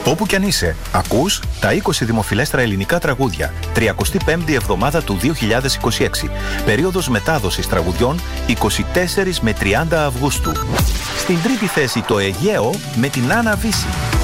Όπου κι αν είσαι, ακούς τα 20 δημοφιλέστερα ελληνικά τραγούδια, 35η εβδομάδα του 2026. Περίοδος μετάδοσης τραγουδιών 24 με 30 Αυγούστου. Στην τρίτη θέση το Αιγαίο με την Άννα Βύση.